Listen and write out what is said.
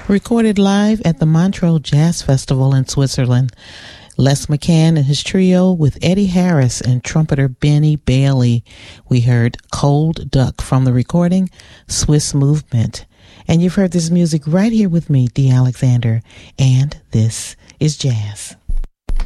Recorded live at the Montreux Jazz Festival in Switzerland. Les McCann and his trio with Eddie Harris and trumpeter Benny Bailey. We heard Cold Duck from the recording Swiss Movement. And you've heard this music right here with me, Dee Alexander. And this is jazz.